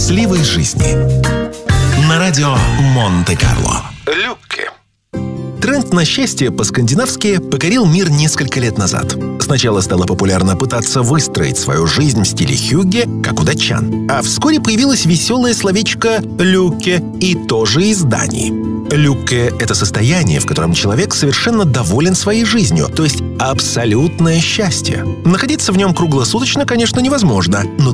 счастливой жизни. На радио Монте-Карло. Люкке. Тренд на счастье по-скандинавски покорил мир несколько лет назад. Сначала стало популярно пытаться выстроить свою жизнь в стиле хюгге, как у датчан. А вскоре появилось веселое словечко «люкке», и тоже из Дании. Люкке — это состояние, в котором человек совершенно доволен своей жизнью, то есть абсолютное счастье. Находиться в нем круглосуточно, конечно, невозможно, но